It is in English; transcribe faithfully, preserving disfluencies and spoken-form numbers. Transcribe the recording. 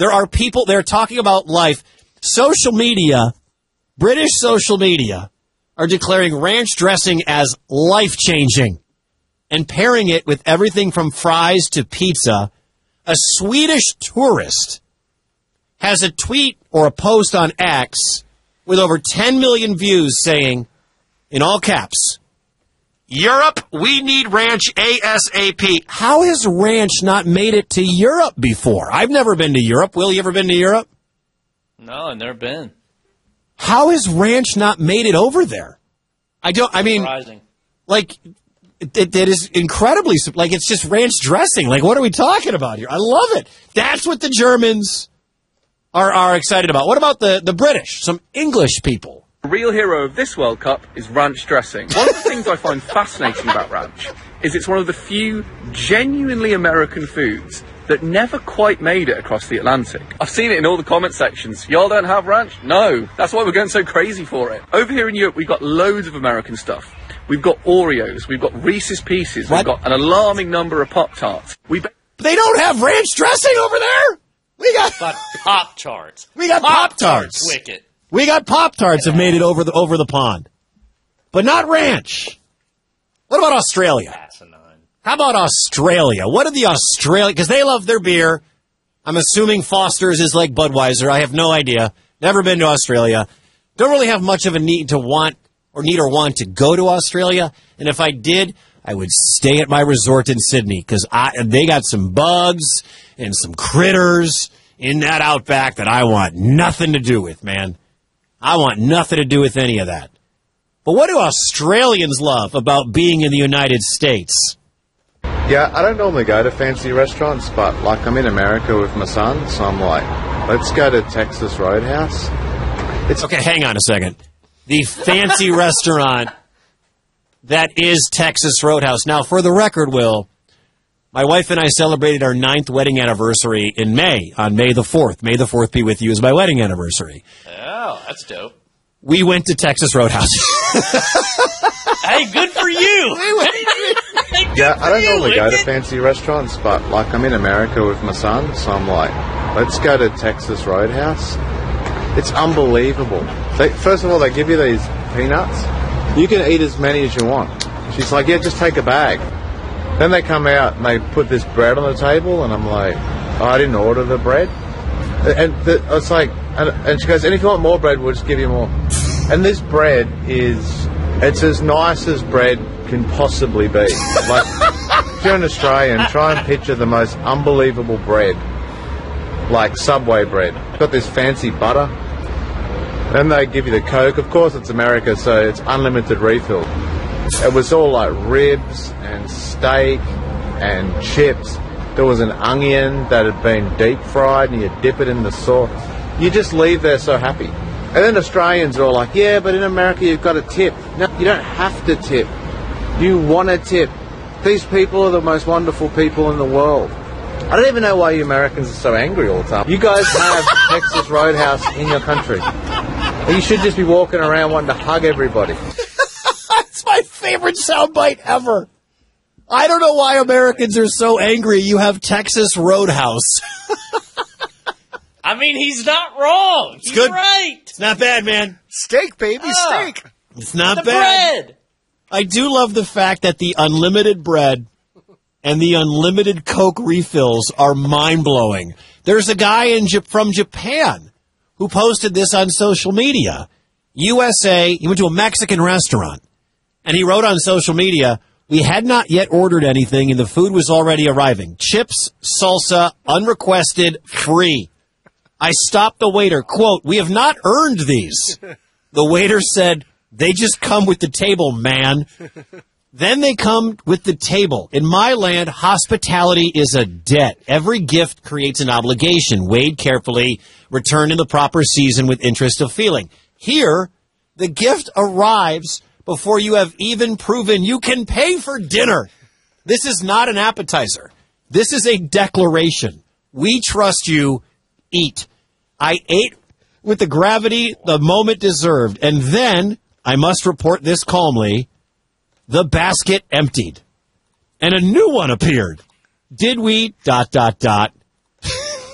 There are people, they're talking about life. Social media, British social media, are declaring ranch dressing as life-changing and pairing it with everything from fries to pizza. A Swedish tourist has a tweet or a post on X with over ten million views saying, in all caps, Europe, we need ranch ASAP. How has ranch not made it to Europe before? I've never been to Europe. Will, you ever been to Europe? No, I've never been. How has ranch not made it over there? I don't, I mean, Surprising. like, it, it is incredibly, like, it's just ranch dressing. Like, what are we talking about here? I love it. That's what the Germans are, are excited about. What about the, the British, some English people? The real hero of this World Cup is ranch dressing. One of the things I find fascinating about ranch is it's one of the few genuinely American foods that never quite made it across the Atlantic. I've seen it in all the comment sections. Y'all don't have ranch? No. That's why we're going so crazy for it. Over here in Europe, we've got loads of American stuff. We've got Oreos. We've got Reese's Pieces. What? We've got an alarming number of Pop-Tarts. We be- They don't have ranch dressing over there? We got But Pop-Tarts. We got Pop-Tarts. Wicked. We got Pop-Tarts have made it over the over the pond. But not ranch. What about Australia? Asinine. How about Australia? What are the Australia? Because they love their beer. I'm assuming Foster's is like Budweiser. I have no idea. Never been to Australia. Don't really have much of a need to want or need or want to go to Australia. And if I did, I would stay at my resort in Sydney because they got some bugs and some critters in that outback that I want nothing to do with, man. I want nothing to do with any of that. But what do Australians love about being in the United States? Yeah, I don't normally go to fancy restaurants, but like I'm in America with my son, so I'm like, let's go to Texas Roadhouse. It's Okay, hang on a second. The fancy restaurant that is Texas Roadhouse. Now, for the record, Will, my wife and I celebrated our ninth wedding anniversary in May, on May the fourth. May the fourth be with you is my wedding anniversary. Oh, that's dope. We went to Texas Roadhouse. Hey, good for you. Hey, good yeah, for I don't you, normally go to Lincoln. fancy restaurants, but like I'm in America with my son, so I'm like, let's go to Texas Roadhouse. It's unbelievable. They, first of all, they give you these peanuts. You can eat as many as you want. She's like, yeah, just take a bag. Then they come out and they put this bread on the table, and I'm like, oh, I didn't order the bread. And the, it's like, and, and she goes, and if you want more bread, we'll just give you more. And this bread is, it's as nice as bread can possibly be. Like, if you're an Australian, try and picture the most unbelievable bread, like Subway bread. It's got this fancy butter. Then they give you the Coke. Of course, it's America, so it's unlimited refill. It was all like ribs and steak and chips. There was an onion that had been deep fried, and you dip it in the sauce. You just leave there so happy. And then Australians are all like, yeah, but in America you've got to tip. No, you don't have to tip. You want to tip. These people are the most wonderful people in the world. I don't even know why you Americans are so angry all the time. You guys have Texas Roadhouse in your country. You should just be walking around wanting to hug everybody. That's my favorite soundbite ever. I don't know why Americans are so angry you have Texas Roadhouse. I mean, he's not wrong. He's good. right. It's not bad, man. Steak, baby, Ah. steak. It's not The bad. bread. I do love the fact that the unlimited bread and the unlimited Coke refills are mind-blowing. There's a guy in J- from Japan who posted this on social media. U S A, he went to a Mexican restaurant, and he wrote on social media, we had not yet ordered anything, and the food was already arriving. Chips, salsa, unrequested, free. I stopped the waiter. Quote, we have not earned these. The waiter said, they just come with the table, man. Then they come with the table. In my land, hospitality is a debt. Every gift creates an obligation. Weighed carefully, returned in the proper season with interest of feeling. Here, the gift arrives before you have even proven you can pay for dinner. This is not an appetizer. This is a declaration. We trust you. Eat. I ate with the gravity the moment deserved. And then, I must report this calmly, the basket emptied. And a new one appeared. Did we, dot, dot, dot,